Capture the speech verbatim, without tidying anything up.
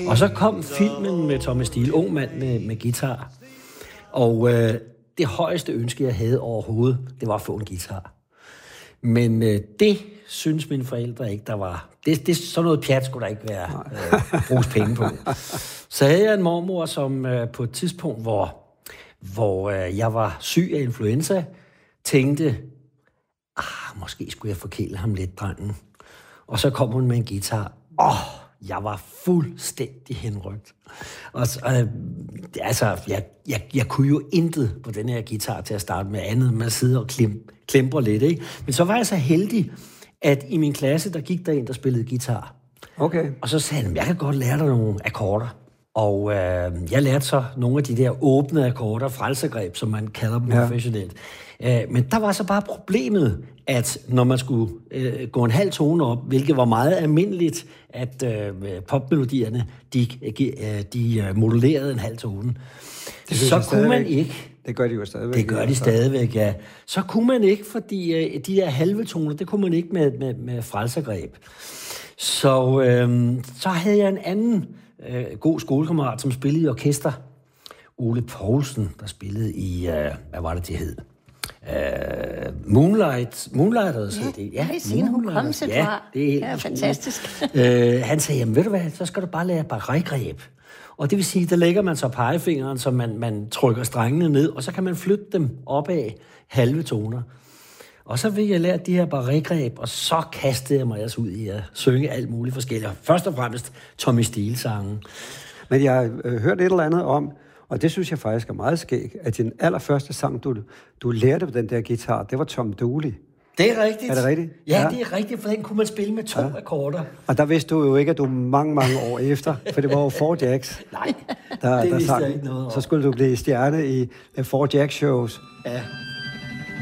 Og så kom filmen med Tommy Steele, ung mand med, med guitar. Og øh, det højeste ønske, jeg havde overhovedet, det var at få en guitar. Men øh, det synes mine forældre ikke, der var. Det, det, sådan noget pjat skulle der ikke være øh, bruges penge på. Så havde jeg en mormor, som øh, på et tidspunkt, hvor, hvor øh, jeg var syg af influenza, tænkte, ah, måske skulle jeg forkæle ham lidt, drengen. Og så kom hun med en guitar. Åh, oh, jeg var fuldstændig henrygt. Og øh, altså, jeg, jeg, jeg kunne jo intet på den her guitar til at starte med andet, med at sidde og klem, klemper lidt, ikke? Men så var jeg så heldig, at i min klasse, der gik der en, der spillede guitar. Okay. Og så sagde han, jeg kan godt lære dig nogle akkorder. Og øh, jeg lærte så nogle af de der åbne akkorder, frelsegreb, som man kalder dem ja. professionelt. Øh, men der var så bare problemet, at når man skulle øh, gå en halv tone op, hvilket var meget almindeligt, at øh, popmelodierne, de, øh, de modulerede en halv tone, så kunne man ikke... Det gør de jo stadigvæk. Det gør de stadigvæk, ja. Så kunne man ikke, fordi øh, de her halve toner, det kunne man ikke med, med, med frelsergreb. Så, øh, så havde jeg en anden øh, god skolekammerat, som spillede i orkester. Ole Poulsen, der spillede i, øh, hvad var det, det hed? Uh, Moonlight. Moonlight havde set det. Ja, det er hun kom til ja, det er helt ja, fantastisk. uh, han sagde, jamen ved du hvad, så skal du bare lære barregreb. Og det vil sige, der lægger man så pegefingeren, så man, man trykker strengene ned, og så kan man flytte dem opad halve toner. Og så vil jeg lære de her barregreb, og så kastede jeg mig altså ud i at synge alt muligt forskelligt. Først og fremmest Tommy Steele-sangen. Men jeg har øh, hørt et eller andet om, og det synes jeg faktisk er meget skægt, at din allerførste sang, du, du lærte på den der guitar, det var Tom Dooley. Det er rigtigt. Er det rigtigt? Ja, ja, det er rigtigt, for den kunne man spille med to ja. akkorder. Og der vidste du jo ikke, at du mange, mange år efter, for det var jo Four Jacks. Nej, der, det der vidste sang. jeg ikke noget om. Så skulle du blive stjerne i Four Jack shows. Ja.